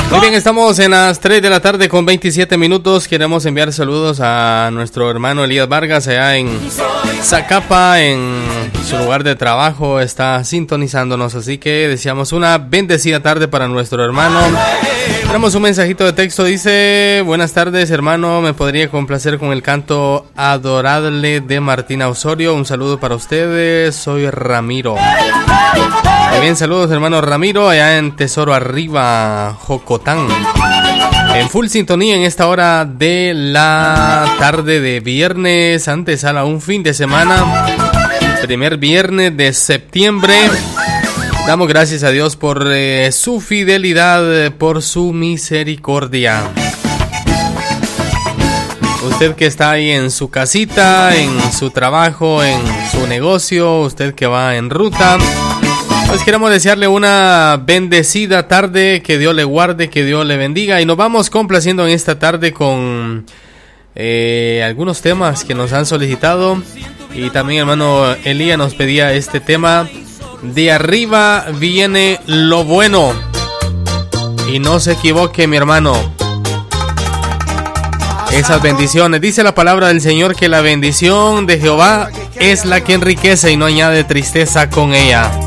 Muy bien, estamos en las 3 de la tarde con 27 minutos. Queremos enviar saludos a nuestro hermano Elías Vargas allá en Zacapa, en su lugar de trabajo. Está sintonizándonos, así que deseamos una bendecida tarde para nuestro hermano. Tenemos un mensajito de texto, dice: buenas tardes, hermano, me podría complacer con el canto Adorable de Martina Osorio. Un saludo para ustedes, soy Ramiro. Muy bien, saludos, hermano Ramiro, allá en Tesoro Arriba, Jocotán. En full sintonía en esta hora de la tarde de viernes, antesala un fin de semana, primer viernes de septiembre. Damos gracias a Dios por su fidelidad, por su misericordia. Usted que está ahí en su casita, en su trabajo, en su negocio, usted que va en ruta, pues queremos desearle una bendecida tarde, que Dios le guarde, que Dios le bendiga. Y nos vamos complaciendo en esta tarde con algunos temas que nos han solicitado. Y también hermano Elías nos pedía este tema: de arriba viene lo bueno. Y no se equivoque, mi hermano. Esas bendiciones, dice la palabra del Señor, que la bendición de Jehová es la que enriquece y no añade tristeza con ella.